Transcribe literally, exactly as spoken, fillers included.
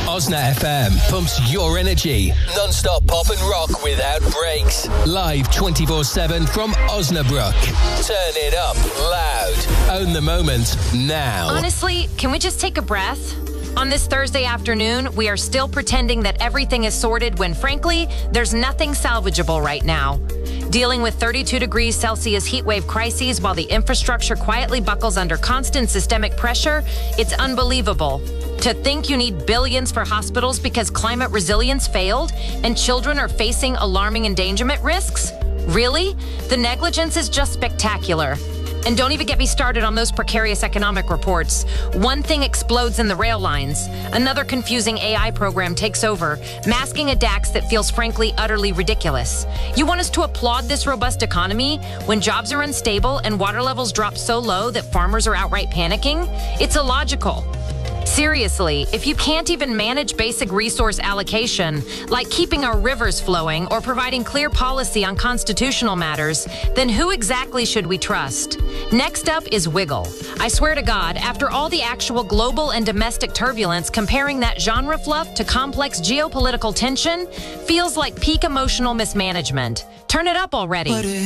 Osna F M pumps your energy. Non-stop pop and rock without breaks. Live twenty-four seven from Osnabrück. Turn it up loud. Own the moment now. Honestly, can we just take a breath? On this Thursday afternoon, we are still pretending that everything is sorted when, frankly, there's nothing salvageable right now. Dealing with thirty-two degrees Celsius heat wave crises while the infrastructure quietly buckles under constant systemic pressure, it's unbelievable. To think you need billions for hospitals because climate resilience failed and children are facing alarming endangerment risks? Really? The negligence is just spectacular. And don't even get me started on those precarious economic reports. One thing explodes in the rail lines. Another confusing A I program takes over, masking a DAX that feels frankly utterly ridiculous. You want us to applaud this robust economy when jobs are unstable and water levels drop so low that farmers are outright panicking? It's illogical. Seriously, if you can't even manage basic resource allocation, like keeping our rivers flowing or providing clear policy on constitutional matters, then who exactly should we trust? Next up is Wiggle. I swear to God, after all the actual global and domestic turbulence, comparing that genre fluff to complex geopolitical tension feels like peak emotional mismanagement. Turn it up already.